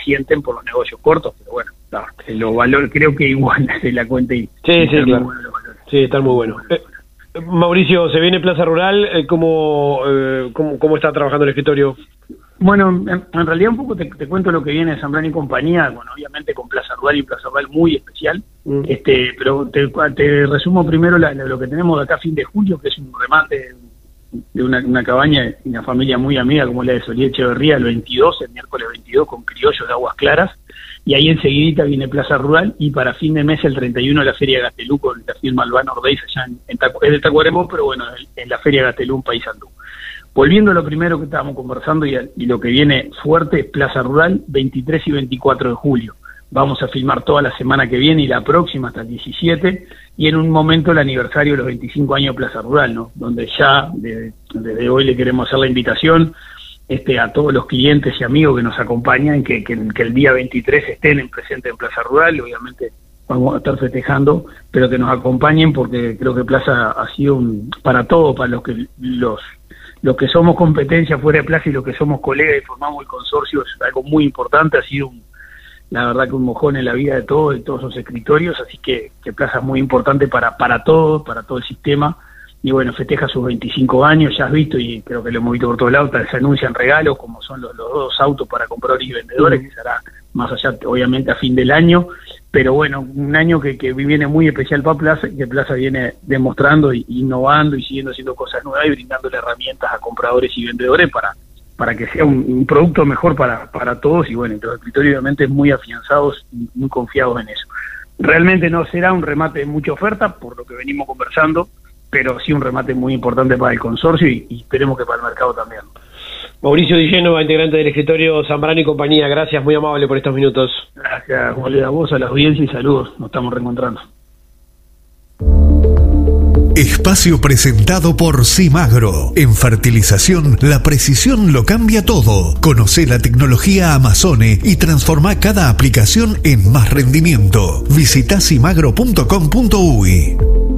sienten por los negocios cortos, pero bueno, los valores creo que igual de la cuenta y sí, claro. Sí, están muy buenos. Mauricio, se viene Plaza Rural, ¿cómo está trabajando el escritorio? Bueno, en realidad un poco te cuento lo que viene de Zambrano y compañía, bueno, obviamente con Plaza Rural y Plaza Rural muy especial, pero te resumo primero lo que tenemos de acá a fin de julio, que es un remate de una cabaña de una familia muy amiga como la de Solía Echeverría, el miércoles 22, con criollos de Aguas Claras, y ahí enseguidita viene Plaza Rural, y para fin de mes, el 31, la Feria Gastelú, con la firma Albano Ordeiz, allá es de Tacuarembó, pero bueno, en la Feria Gastelú, en Paysandú. Volviendo a lo primero que estábamos conversando y lo que viene fuerte, Plaza Rural, 23 y 24 de julio. Vamos a filmar toda la semana que viene y la próxima hasta el 17, y en un momento el aniversario de los 25 años de Plaza Rural, ¿no? Donde ya desde hoy le queremos hacer la invitación a todos los clientes y amigos que nos acompañan, que el día 23 estén presentes en Plaza Rural. Obviamente vamos a estar festejando, pero que nos acompañen, porque creo que Plaza ha sido para todos, para los que somos competencia fuera de Plaza y los que somos colegas y formamos el consorcio, es algo muy importante. Ha sido la verdad que un mojón en la vida de todos los escritorios, así que Plaza es muy importante para todos, para todo el sistema. Y bueno, festeja sus 25 años, ya has visto, y creo que lo hemos visto por todos lados, se anuncian regalos, como son los 2 autos para compradores y vendedores, que será más allá, obviamente, a fin del año. Pero bueno, un año que viene muy especial para Plaza, que Plaza viene demostrando, innovando y siguiendo haciendo cosas nuevas y brindándole herramientas a compradores y vendedores para que sea un producto mejor para todos. Y bueno, los escritorios obviamente muy afianzados y muy confiados en eso. Realmente no será un remate de mucha oferta, por lo que venimos conversando, pero sí un remate muy importante para el consorcio y esperemos que para el mercado también. Mauricio Di Génova, integrante del escritorio Zambrano y compañía, gracias, muy amable por estos minutos. Gracias, a vos, a la audiencia, y saludos, nos estamos reencontrando. Espacio presentado por Simagro. En fertilización, la precisión lo cambia todo. Conoce la tecnología Amazone y transforma cada aplicación en más rendimiento. Visita simagro.com.uy.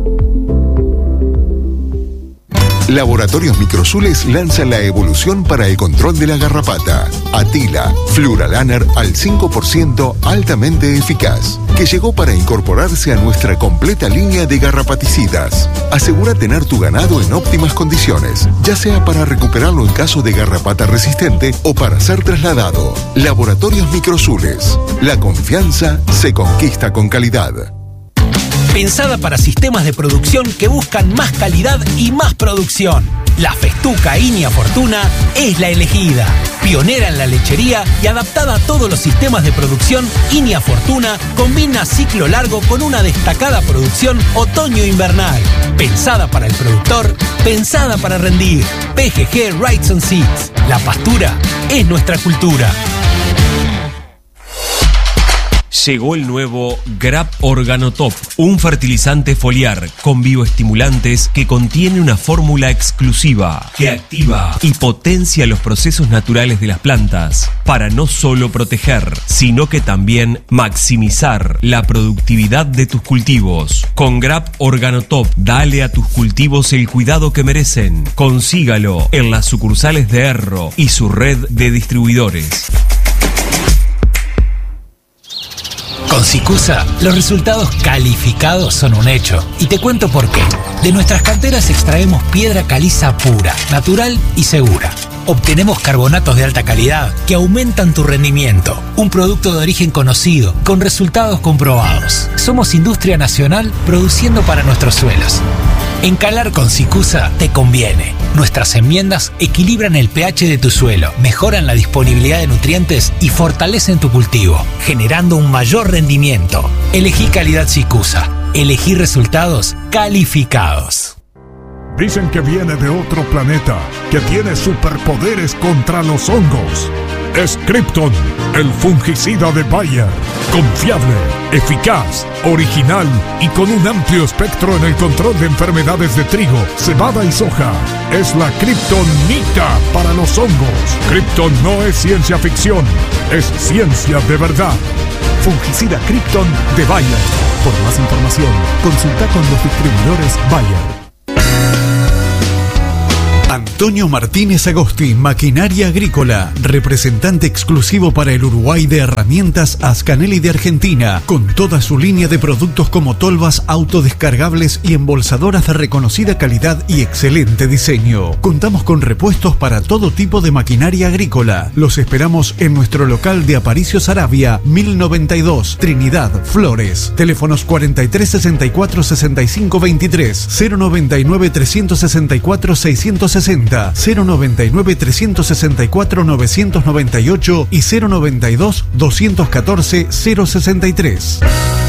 Laboratorios Microsules lanza la evolución para el control de la garrapata. Atila, Fluralaner al 5% altamente eficaz, que llegó para incorporarse a nuestra completa línea de garrapaticidas. Asegura tener tu ganado en óptimas condiciones, ya sea para recuperarlo en caso de garrapata resistente o para ser trasladado. Laboratorios Microsules. La confianza se conquista con calidad. Pensada para sistemas de producción que buscan más calidad y más producción. La Festuca Inia Fortuna es la elegida. Pionera en la lechería y adaptada a todos los sistemas de producción, Inia Fortuna combina ciclo largo con una destacada producción otoño-invernal. Pensada para el productor, pensada para rendir. PGG Rights and Seeds. La pastura es nuestra cultura. Llegó el nuevo Grap Organotop, un fertilizante foliar con bioestimulantes que contiene una fórmula exclusiva que activa y potencia los procesos naturales de las plantas para no solo proteger, sino que también maximizar la productividad de tus cultivos. Con Grap Organotop, dale a tus cultivos el cuidado que merecen. Consígalo en las sucursales de Erro y su red de distribuidores. Con Sicusa, los resultados calificados son un hecho. Y te cuento por qué. De nuestras canteras extraemos piedra caliza pura, natural y segura. Obtenemos carbonatos de alta calidad que aumentan tu rendimiento. Un producto de origen conocido, con resultados comprobados. Somos industria nacional produciendo para nuestros suelos. Encalar con Sicusa te conviene. Nuestras enmiendas equilibran el pH de tu suelo, mejoran la disponibilidad de nutrientes y fortalecen tu cultivo, generando un mayor rendimiento. Elegí calidad Sicusa. Elegí resultados calificados. Dicen que viene de otro planeta, que tiene superpoderes contra los hongos. Es Krypton, el fungicida de Bayer. Confiable, eficaz, original y con un amplio espectro en el control de enfermedades de trigo, cebada y soja. Es la Kryptonita para los hongos. Krypton no es ciencia ficción, es ciencia de verdad. Fungicida Krypton de Bayer. Por más información, consulta con los distribuidores Bayer. Toño Martínez Agosti, Maquinaria Agrícola, representante exclusivo para el Uruguay de herramientas Ascanelli de Argentina, con toda su línea de productos como tolvas autodescargables y embolsadoras de reconocida calidad y excelente diseño. Contamos con repuestos para todo tipo de maquinaria agrícola. Los esperamos en nuestro local de Aparicio Saravia, 1092, Trinidad, Flores. Teléfonos 4364 6523, 099 364 660, 099 364 998 y 092 214 063.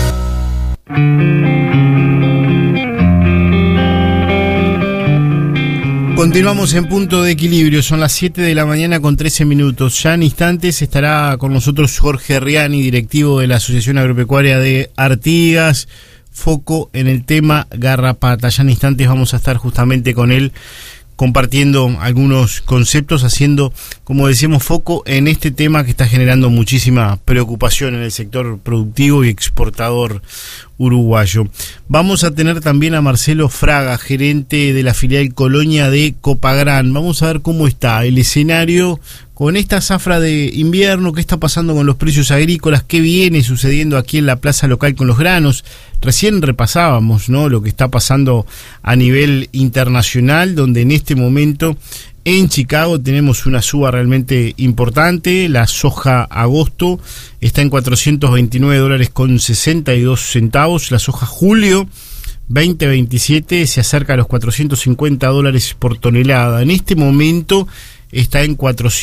Continuamos en Punto de Equilibrio, son las 7 de la mañana con 13 minutos. Ya en instantes estará con nosotros Jorge Riani, directivo de la Asociación Agropecuaria de Artigas, foco en el tema garrapata. Ya en instantes vamos a estar justamente con él compartiendo algunos conceptos, haciendo, como decíamos, foco en este tema que está generando muchísima preocupación en el sector productivo y exportador uruguayo. Vamos a tener también a Marcelo Fraga, gerente de la filial Colonia de Copagran. Vamos a ver cómo está el escenario con esta zafra de invierno, qué está pasando con los precios agrícolas, qué viene sucediendo aquí en la plaza local con los granos. Recién repasábamos, ¿no?, lo que está pasando a nivel internacional, donde en este momento en Chicago tenemos una suba realmente importante. La soja agosto está en $429.62. La soja julio 2027 se acerca a los $450 por tonelada. En este momento está en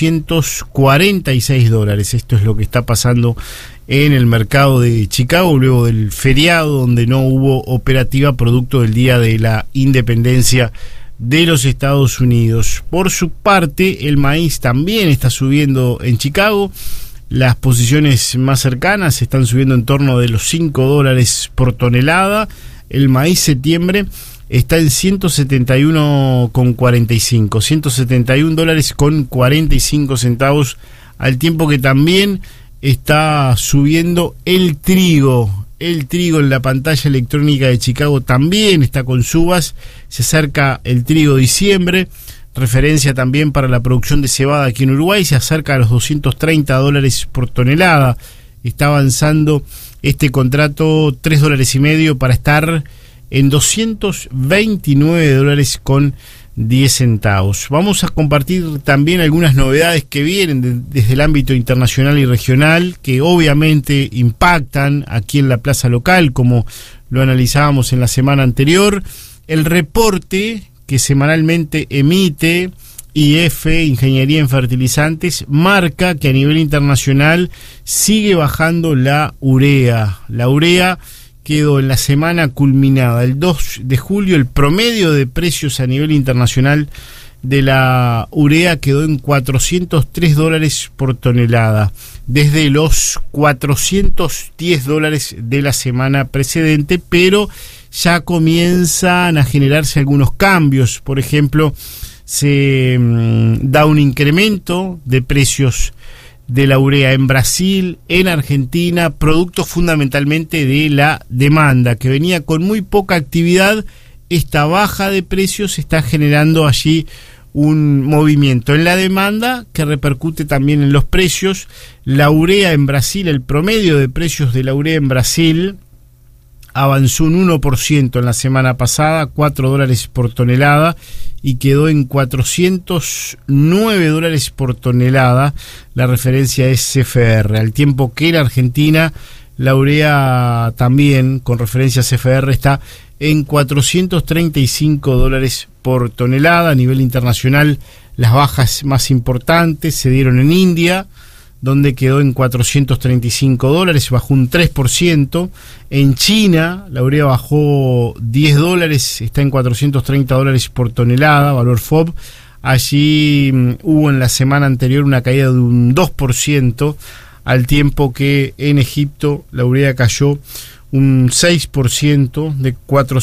$446. Esto es lo que está pasando en el mercado de Chicago luego del feriado, donde no hubo operativa producto del Día de la Independencia de los Estados Unidos. Por su parte, el maíz también está subiendo en Chicago. Las posiciones más cercanas están subiendo en torno de los $5 por tonelada. El maíz septiembre está en $171.45, $171.45, al tiempo que también está subiendo el trigo. El trigo en la pantalla electrónica de Chicago también está con subas. Se acerca el trigo diciembre, referencia también para la producción de cebada aquí en Uruguay, se acerca a los $230 por tonelada. Está avanzando este contrato $3.50 para estar en $229.10. Vamos a compartir también algunas novedades que vienen desde el ámbito internacional y regional, que obviamente impactan aquí en la plaza local, como lo analizábamos en la semana anterior. El reporte que semanalmente emite IF, Ingeniería en Fertilizantes, marca que a nivel internacional sigue bajando la urea. La urea quedó en la semana culminada, el 2 de julio, el promedio de precios a nivel internacional de la urea quedó en $403 por tonelada, desde los $410 de la semana precedente, pero ya comienzan a generarse algunos cambios. Por ejemplo, se da un incremento de precios de la urea en Brasil, en Argentina, producto fundamentalmente de la demanda, que venía con muy poca actividad. Esta baja de precios está generando allí un movimiento en la demanda que repercute también en los precios. La urea en Brasil, el promedio de precios de la urea en Brasil avanzó un 1% en la semana pasada, $4 por tonelada, y quedó en $409 por tonelada. La referencia es CFR, al tiempo que en Argentina la urea también, con referencia a CFR, está en $435 por tonelada. A nivel internacional, las bajas más importantes se dieron en India, donde quedó en $435, bajó un 3%. En China, la urea bajó $10, está en $430 por tonelada, valor FOB. Allí hubo en la semana anterior una caída de un 2%, al tiempo que en Egipto la urea cayó un 6%, de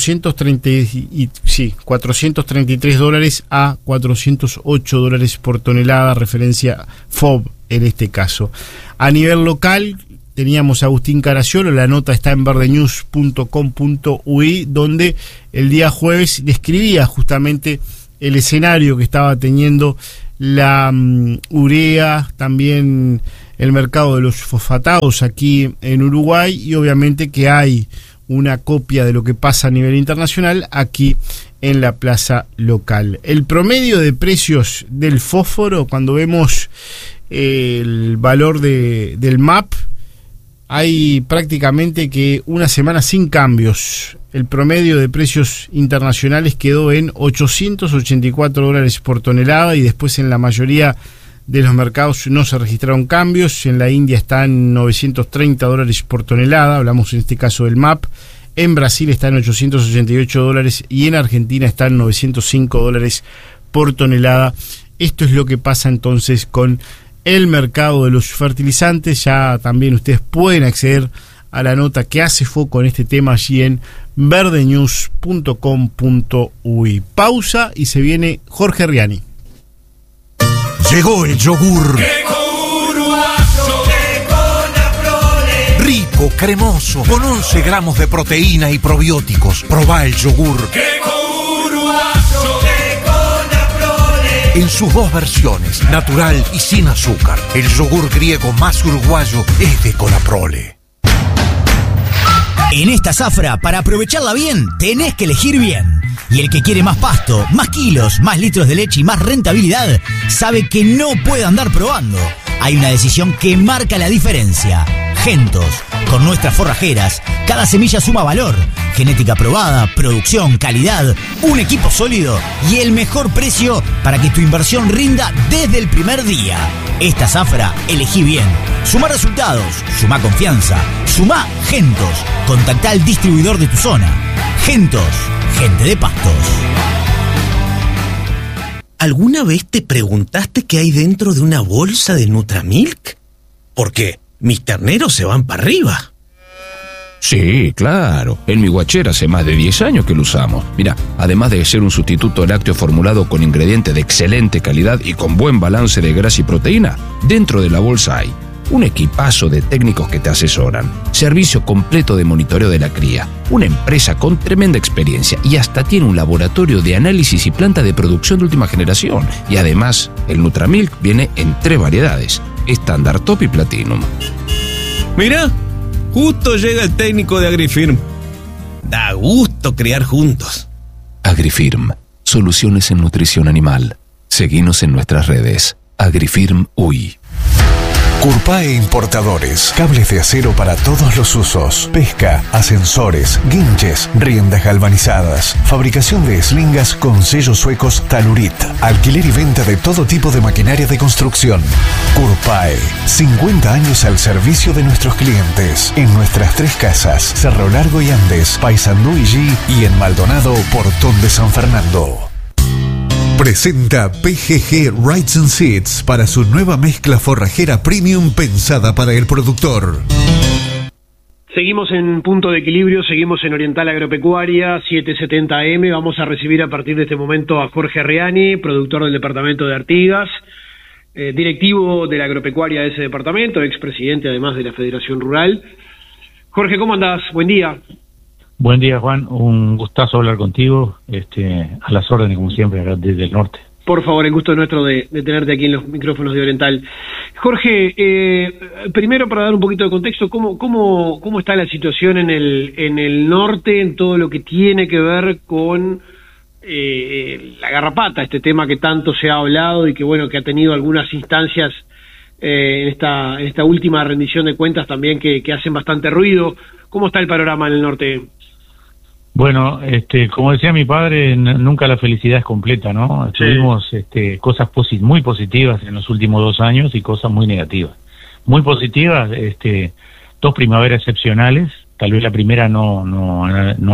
$433 a $408 por tonelada, referencia FOB en este caso. A nivel local, teníamos a Agustín Caraciolo, la nota está en verdenews.com.ui, donde el día jueves describía justamente el escenario que estaba teniendo la urea, también el mercado de los fosfatados aquí en Uruguay, y obviamente que hay una copia de lo que pasa a nivel internacional aquí en la plaza local. El promedio de precios del fósforo, cuando vemos el valor del MAP, hay prácticamente que una semana sin cambios. El promedio de precios internacionales quedó en $884 por tonelada, y después en la mayoría de los mercados no se registraron cambios. En la India está en $930 por tonelada, hablamos en este caso del MAP. En Brasil está en $888 y en Argentina está en $905 por tonelada. Esto es lo que pasa entonces con el mercado de los fertilizantes. Ya también ustedes pueden acceder a la nota que hace foco en este tema allí en verdenews.com.uy. Pausa y se viene Jorge Riani. Llegó el yogur. Rico, cremoso, con 11 gramos de proteína y probióticos. Probá el yogur. En sus dos versiones, natural y sin azúcar. El yogur griego más uruguayo es de Conaprole. En esta zafra, para aprovecharla bien, tenés que elegir bien. Y el que quiere más pasto, más kilos, más litros de leche y más rentabilidad, sabe que no puede andar probando. Hay una decisión que marca la diferencia. Gentos. Con nuestras forrajeras, cada semilla suma valor. Genética probada, producción, calidad, un equipo sólido y el mejor precio para que tu inversión rinda desde el primer día. Esta zafra, elegí bien. Suma resultados, suma confianza, suma Gentos. Contactá al distribuidor de tu zona. Gentos, gente de pastos. ¿Alguna vez te preguntaste qué hay dentro de una bolsa de Nutramilk? Porque mis terneros se van para arriba. Sí, claro. En mi guachera hace más de 10 años que lo usamos. Mira, además de ser un sustituto lácteo formulado con ingredientes de excelente calidad y con buen balance de grasa y proteína, dentro de la bolsa hay un equipazo de técnicos que te asesoran, servicio completo de monitoreo de la cría, una empresa con tremenda experiencia y hasta tiene un laboratorio de análisis y planta de producción de última generación. Y además, el Nutramilk viene en 3 variedades, estándar, top y platinum. Mira, justo llega el técnico de Agrifirm. Da gusto criar juntos. Agrifirm, soluciones en nutrición animal. Seguinos en nuestras redes. Agrifirm UI. Curpae Importadores, cables de acero para todos los usos, pesca, ascensores, guinches, riendas galvanizadas, fabricación de eslingas con sellos suecos Talurit, alquiler y venta de todo tipo de maquinaria de construcción. Curpae, 50 años al servicio de nuestros clientes, en nuestras 3 casas, Cerro Largo y Andes, Paysandú y G, y en Maldonado, Portón de San Fernando. Presenta PGG Rides and Seats para su nueva mezcla forrajera premium pensada para el productor. Seguimos en Punto de Equilibrio, seguimos en Oriental Agropecuaria, 770 AM. Vamos a recibir a partir de este momento a Jorge Riani, productor del departamento de Artigas, directivo de la agropecuaria de ese departamento, expresidente además de la Federación Rural. Jorge, ¿cómo andás? Buen día. Buen día, Juan. Un gustazo hablar contigo, a las órdenes, como siempre, acá desde el norte. Por favor, el gusto es nuestro de tenerte aquí en los micrófonos de Oriental. Jorge, primero para dar un poquito de contexto, ¿cómo está la situación en el norte, en todo lo que tiene que ver con la garrapata, este tema que tanto se ha hablado y que bueno, que ha tenido algunas instancias en esta última rendición de cuentas también que hacen bastante ruido? ¿Cómo está el panorama en el norte? Bueno, como decía mi padre, nunca la felicidad es completa, ¿no? Sí. Tuvimos cosas muy positivas en los últimos 2 años y cosas muy negativas. Muy positivas, 2 primaveras excepcionales. Tal vez la primera no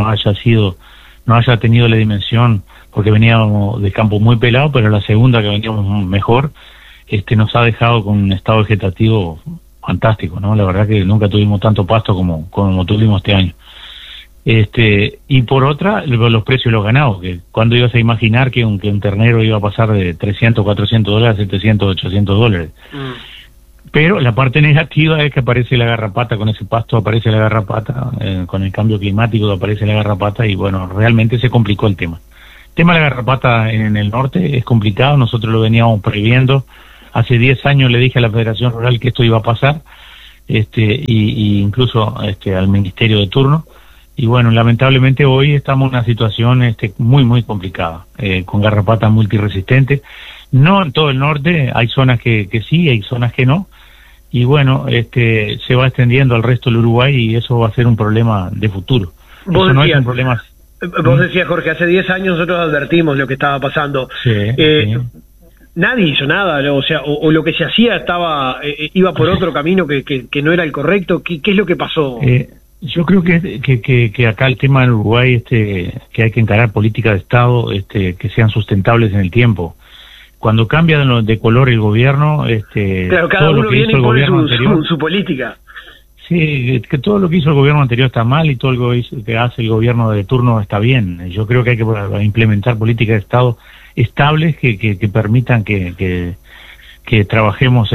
haya tenido la dimensión porque veníamos de campo muy pelado, pero la segunda, que veníamos mejor, nos ha dejado con un estado vegetativo fantástico, ¿no? La verdad que nunca tuvimos tanto pasto como tuvimos este año. Y por otra, los precios de los ganados, que cuando ibas a imaginar que un ternero iba a pasar de $300, $400 a $700, $800. Pero la parte negativa es que aparece la garrapata, con ese pasto aparece la garrapata, con el cambio climático aparece la garrapata y bueno, realmente se complicó el tema. tema de la garrapata en el norte es complicado, nosotros lo veníamos previendo. Hace 10 años le dije a la Federación Rural que esto iba a pasar, y incluso al Ministerio de turno. Y bueno, lamentablemente hoy estamos en una situación muy, muy complicada, con garrapata multiresistente. No en todo el norte, hay zonas que sí, hay zonas que no. Y bueno, se va extendiendo al resto del Uruguay y eso va a ser un problema de futuro. Eso no es un problema. Vos decías, Jorge, hace 10 años nosotros advertimos lo que estaba pasando. Sí. Nadie hizo nada, ¿no? O sea, o lo que se hacía iba por otro camino que no era el correcto. ¿Qué es lo que pasó? Yo creo que acá el tema en Uruguay que hay que encarar políticas de Estado que sean sustentables en el tiempo. Cuando cambia de color el gobierno, claro, cada uno viene y pone su política. Sí, que todo lo que hizo el gobierno anterior está mal y todo lo que hace el gobierno de turno está bien. Yo creo que hay que implementar políticas de Estado estables que permitan que trabajemos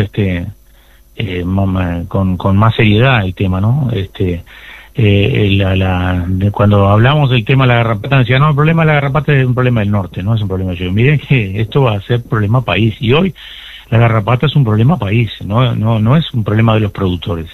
con más seriedad el tema, ¿no? Cuando hablamos del tema de la garrapata, decía, no, el problema de la garrapata es un problema del norte, no es un problema yo. Miren que esto va a ser problema país, y hoy la garrapata es un problema país, no es un problema de los productores.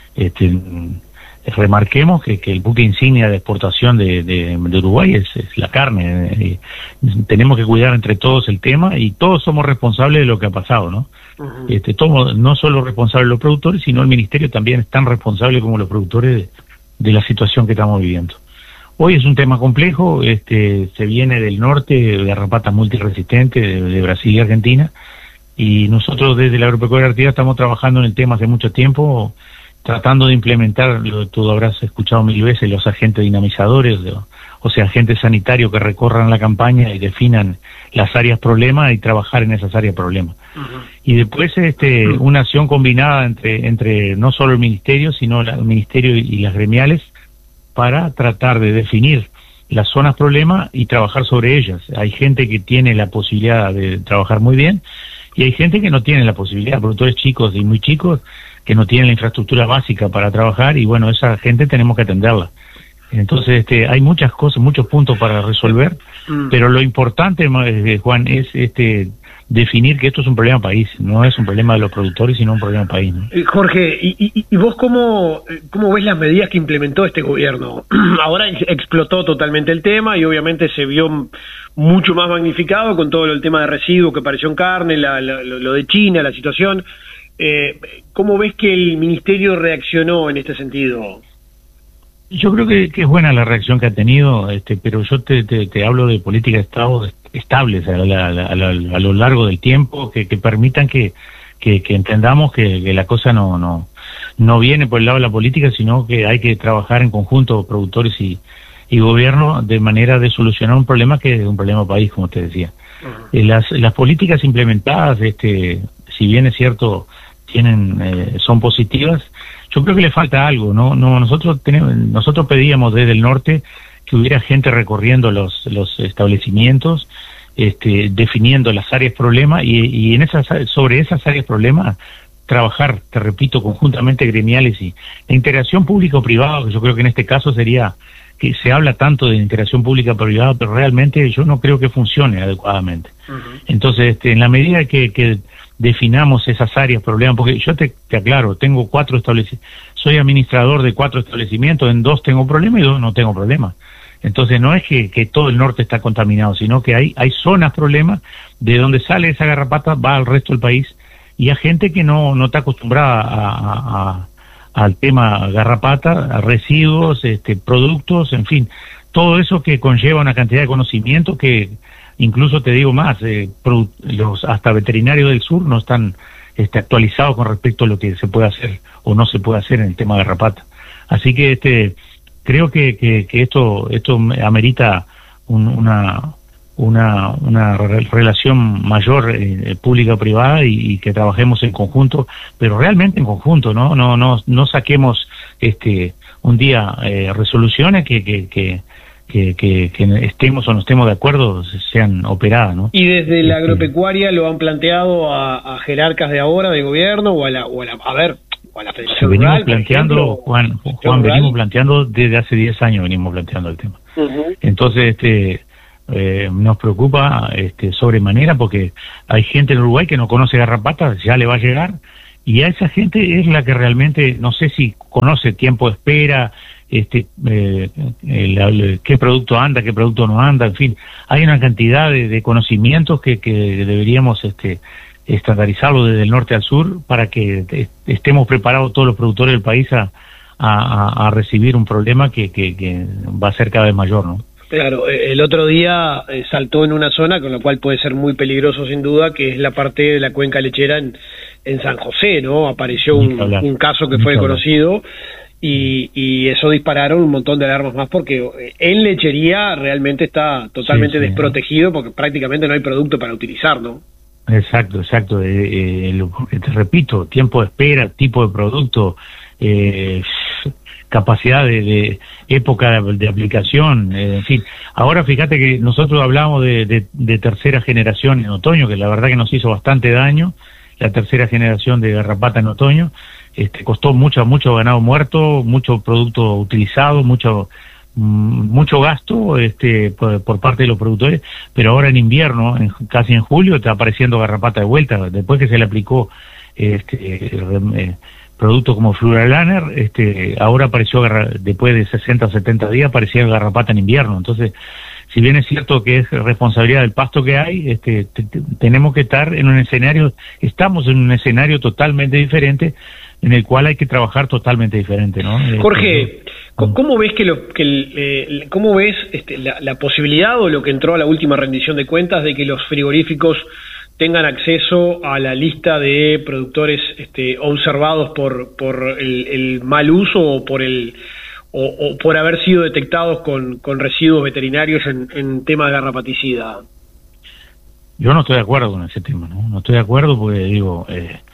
Remarquemos que el buque insignia de exportación de Uruguay es la carne. Tenemos que cuidar entre todos el tema y todos somos responsables de lo que ha pasado, ¿no? Todos, no solo responsables los productores, sino el ministerio también es tan responsable como los productores de la situación que estamos viviendo. Hoy es un tema complejo, se viene del norte, de garrapata multiresistente de Brasil y Argentina, y nosotros desde la Agropecuaria Artigas estamos trabajando en el tema hace mucho tiempo, tratando de implementar, tú habrás escuchado 1000 veces, los agentes dinamizadores, o sea, agentes sanitarios que recorran la campaña y definan las áreas problema y trabajar en esas áreas problema. Y después una acción combinada entre no solo el ministerio, sino el ministerio y las gremiales, para tratar de definir las zonas problema y trabajar sobre ellas. Hay gente que tiene la posibilidad de trabajar muy bien y hay gente que no tiene la posibilidad, productores chicos y muy chicos que no tienen la infraestructura básica para trabajar, y bueno, esa gente tenemos que atenderla. Entonces hay muchas cosas, muchos puntos para resolver, pero lo importante, Juan, es definir que esto es un problema país, no es un problema de los productores, sino un problema país, ¿no? Jorge, ¿y vos cómo ves las medidas que implementó este gobierno? Ahora explotó totalmente el tema y obviamente se vio mucho más magnificado con todo el tema de residuos que apareció en carne, lo de China, la situación. ¿Cómo ves que el ministerio reaccionó en este sentido? Yo creo que es buena la reacción que ha tenido, pero yo te hablo de políticas de Estado estables a lo largo del tiempo, que permitan que entendamos que la cosa no viene por el lado de la política, sino que hay que trabajar en conjunto, productores y gobierno, de manera de solucionar un problema que es un problema país, como te decía. Las políticas implementadas, si bien es cierto, son positivas, yo creo que le falta algo, ¿no? Nosotros pedíamos desde el norte que hubiera gente recorriendo los establecimientos, definiendo las áreas problema y sobre esas áreas problema trabajar, te repito, conjuntamente gremiales, y la integración público-privada, que yo creo que en este caso sería que se habla tanto de integración pública-privada, pero realmente yo no creo que funcione adecuadamente. Entonces, en la medida que definamos esas áreas problemas, porque yo te aclaro, tengo 4 establecimientos, soy administrador de 4 establecimientos, en 2 tengo problema y 2 no tengo problema. Entonces no es que todo el norte está contaminado, sino que hay zonas problemas, de donde sale esa garrapata va al resto del país, y hay gente que no está acostumbrada al tema garrapata, a residuos, productos, en fin, todo eso que conlleva una cantidad de conocimiento que incluso te digo más, los hasta veterinarios del sur no están actualizados con respecto a lo que se puede hacer o no se puede hacer en el tema de garrapata. Así que creo que esto amerita una relación mayor pública-privada y que trabajemos en conjunto, pero realmente en conjunto, no saquemos un día resoluciones que estemos o no estemos de acuerdo sean operadas, ¿no? ¿Y desde la agropecuaria lo han planteado a jerarcas de ahora, de gobierno, o a la Federación Rural, planteando, Juan, venimos planteando desde hace 10 años, venimos planteando el tema. Entonces, nos preocupa sobremanera, porque hay gente en Uruguay que no conoce garrapata, ya le va a llegar, y a esa gente es la que realmente, no sé si conoce tiempo de espera, qué producto anda, qué producto no anda, en fin, hay una cantidad de conocimientos que deberíamos estandarizarlo desde el norte al sur para que estemos preparados todos los productores del país a recibir un problema que va a ser cada vez mayor, ¿no? Claro, el otro día saltó en una zona, con lo cual puede ser muy peligroso sin duda, que es la parte de la cuenca lechera en San José, ¿no? Apareció un caso que fue conocido y eso dispararon un montón de alarmas más, porque en lechería realmente está totalmente desprotegido, porque prácticamente no hay producto para utilizar, ¿no? Exacto. Te repito, tiempo de espera, tipo de producto, capacidad de época de aplicación, en fin. Ahora fíjate que nosotros hablamos de tercera generación en otoño, que la verdad que nos hizo bastante daño, la tercera generación de garrapata en otoño, costó mucho ganado muerto, mucho producto utilizado, mucho gasto por parte de los productores, pero ahora en invierno, casi en julio, está apareciendo garrapata de vuelta, después que se le aplicó productos como Fluralaner, ahora apareció, después de 60 o 70 días, aparecía garrapata en invierno. Entonces, si bien es cierto que es responsabilidad del pasto que hay, tenemos que estar en un escenario, estamos en un escenario totalmente diferente, en el cual hay que trabajar totalmente diferente, ¿no? Jorge, ¿cómo ves cómo ves la posibilidad, o lo que entró a la última rendición de cuentas, de que los frigoríficos tengan acceso a la lista de productores observados por el mal uso o por haber sido detectados con residuos veterinarios en tema de garrapaticida? Yo no estoy de acuerdo con ese tema, no estoy de acuerdo, porque digo,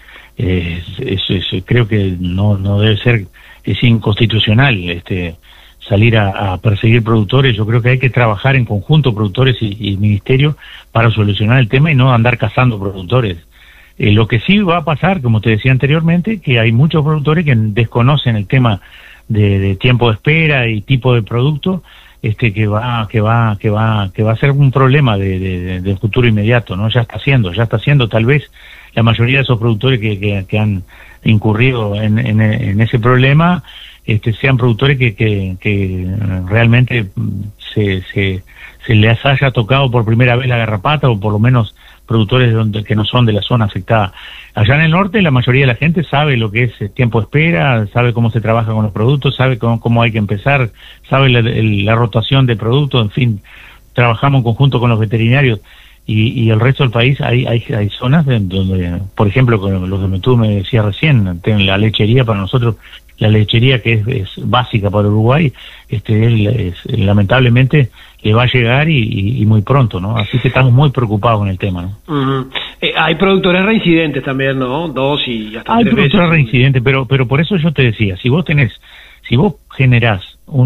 creo que no debe ser, es inconstitucional salir a perseguir productores. Yo creo que hay que trabajar en conjunto, productores y ministerio, para solucionar el tema y no andar cazando productores. Lo que sí va a pasar, como te decía anteriormente, que hay muchos productores que desconocen el tema de tiempo de espera y tipo de producto, que va a ser un problema de futuro inmediato, ¿no? Ya está haciendo tal vez la mayoría de esos productores que han incurrido en ese problema, sean productores que realmente se les haya tocado por primera vez la garrapata, o por lo menos productores que no son de la zona afectada. Allá en el norte la mayoría de la gente sabe lo que es tiempo de espera, sabe cómo se trabaja con los productos, sabe cómo hay que empezar, sabe la rotación de productos, en fin, trabajamos en conjunto con los veterinarios. Y el resto del país hay zonas donde, por ejemplo, con lo que tú me decías recién, la lechería para nosotros, la lechería que es básica para Uruguay, lamentablemente le va a llegar y muy pronto, ¿no? Así que estamos muy preocupados con el tema, ¿no? Uh-huh. Hay productores reincidentes también, ¿no? 2 y hasta 3 veces. Hay productores reincidentes, pero por eso yo te decía, si vos generás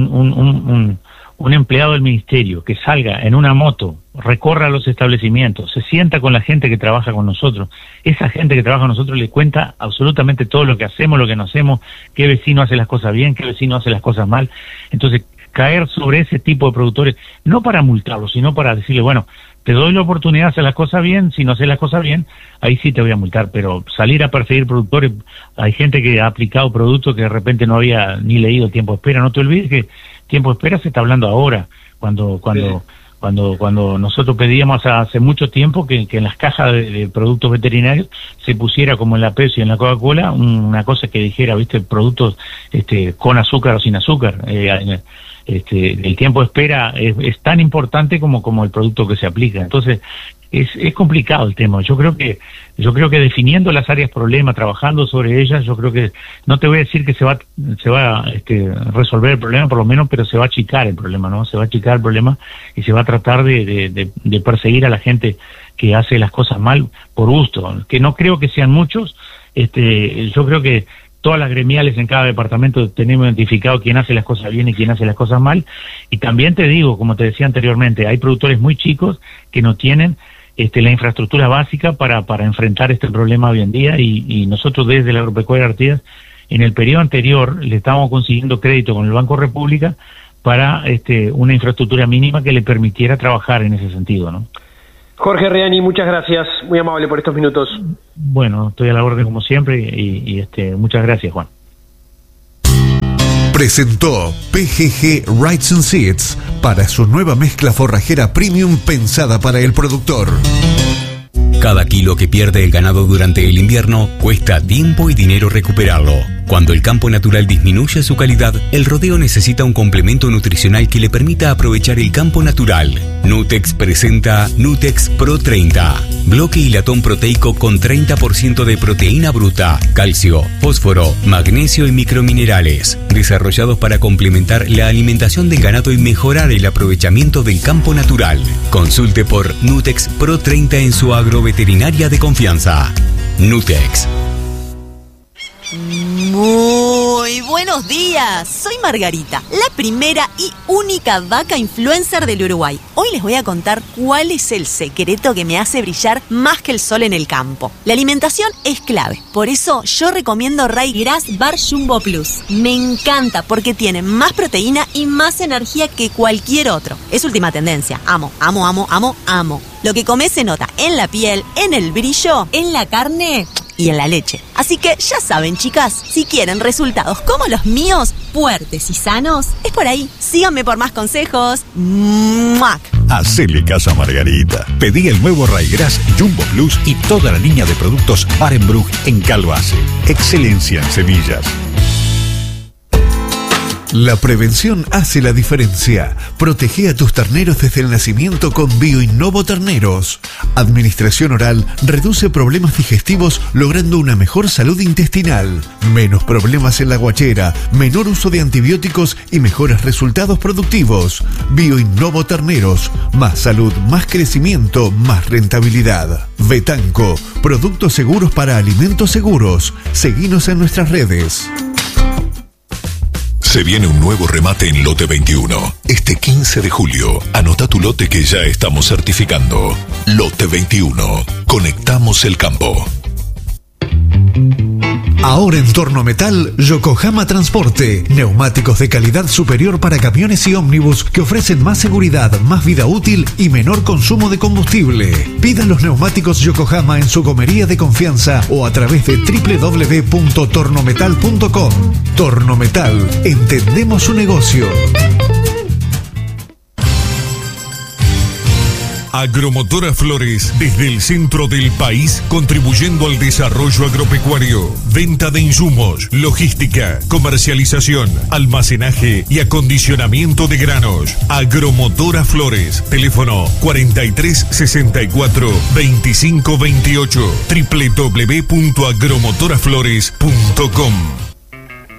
un empleado del ministerio que salga en una moto, recorra los establecimientos, se sienta con la gente que trabaja con nosotros, esa gente que trabaja con nosotros le cuenta absolutamente todo lo que hacemos, lo que no hacemos, qué vecino hace las cosas bien, qué vecino hace las cosas mal. Entonces, caer sobre ese tipo de productores, no para multarlos, sino para decirle, bueno, te doy la oportunidad de hacer las cosas bien, si no haces las cosas bien, ahí sí te voy a multar, pero salir a perseguir productores, hay gente que ha aplicado productos que de repente no había ni leído tiempo de espera. No te olvides que tiempo de espera se está hablando ahora, cuando nosotros pedíamos hace mucho tiempo que en las cajas de productos veterinarios se pusiera, como en la Pepsi y en la Coca-Cola, una cosa que dijera, viste, productos con azúcar o sin azúcar. El tiempo de espera es tan importante como el producto que se aplica. Entonces es complicado el tema. Yo creo que definiendo las áreas problema, trabajando sobre ellas, yo creo que, no te voy a decir que se va a resolver el problema, por lo menos, pero se va a achicar el problema, ¿no? Se va a achicar el problema y se va a tratar de perseguir a la gente que hace las cosas mal por gusto, que no creo que sean muchos. Yo creo que todas las gremiales en cada departamento tenemos identificado quién hace las cosas bien y quién hace las cosas mal. Y también te digo, como te decía anteriormente, hay productores muy chicos que no tienen la infraestructura básica para enfrentar este problema hoy en día, y nosotros desde la Agropecuaria Artigas, en el periodo anterior, le estábamos consiguiendo crédito con el Banco República para una infraestructura mínima que le permitiera trabajar en ese sentido, ¿no? Jorge Riani, muchas gracias, muy amable por estos minutos. Bueno, estoy a la orden como siempre y muchas gracias, Juan. Presentó PGG Rides and Seeds para su nueva mezcla forrajera premium pensada para el productor. Cada kilo que pierde el ganado durante el invierno cuesta tiempo y dinero recuperarlo. Cuando el campo natural disminuye su calidad, el rodeo necesita un complemento nutricional que le permita aprovechar el campo natural. Nutex presenta Nutex Pro 30. Bloque y latón proteico con 30% de proteína bruta, calcio, fósforo, magnesio y microminerales. Desarrollados para complementar la alimentación del ganado y mejorar el aprovechamiento del campo natural. Consulte por Nutex Pro 30 en su agroveterinaria de confianza. Nutex. Muy buenos días, soy Margarita, la primera y única vaca influencer del Uruguay. Hoy les voy a contar cuál es el secreto que me hace brillar más que el sol en el campo. La alimentación es clave, por eso yo recomiendo Ryegrass Bar Jumbo Plus. Me encanta porque tiene más proteína y más energía que cualquier otro. Es última tendencia, amo. Lo que comes se nota en la piel, en el brillo, en la carne y en la leche. Así que ya saben, chicas, si quieren resultados como los míos, fuertes y sanos, es por ahí. Síganme por más consejos. ¡Muac! Hacele caso a Margarita. Pedí el nuevo Ryegrass Jumbo Plus y toda la línea de productos Barenbrug en Calvace. Excelencia en semillas. La prevención hace la diferencia. Protege a tus terneros desde el nacimiento con Bioinnovo Terneros. Administración oral reduce problemas digestivos logrando una mejor salud intestinal. Menos problemas en la guachera, menor uso de antibióticos y mejores resultados productivos. Bioinnovo Terneros. Más salud, más crecimiento, más rentabilidad. Betanco. Productos seguros para alimentos seguros. Seguinos en nuestras redes. Se viene un nuevo remate en Lote 21. Este 15 de julio, anota tu lote que ya estamos certificando. Lote 21. Conectamos el campo. Ahora en Tornometal, Yokohama Transporte. Neumáticos de calidad superior para camiones y ómnibus que ofrecen más seguridad, más vida útil y menor consumo de combustible. Pidan los neumáticos Yokohama en su gomería de confianza o a través de www.tornometal.com. Tornometal, entendemos su negocio. Agromotora Flores, desde el centro del país, contribuyendo al desarrollo agropecuario. Venta de insumos, logística, comercialización, almacenaje y acondicionamiento de granos. Agromotora Flores, teléfono 43 64 25 28, www.agromotoraflores.com.